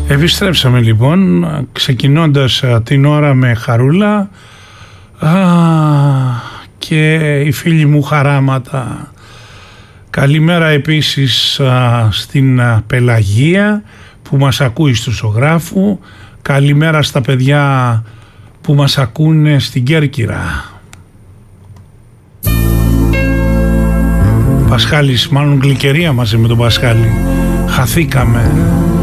Επιστρέψαμε λοιπόν, ξεκινώντας την ώρα με Χαρούλα και οι φίλοι μου χαράματα. Καλημέρα επίσης στην Πελαγία που μας ακούει στο Ζωγράφου. Καλημέρα στα παιδιά που μας ακούνε στην Κέρκυρα. Πασχάλης, μάλλον Γλυκερία μαζί με τον Πασχάλη. Χαθήκαμε.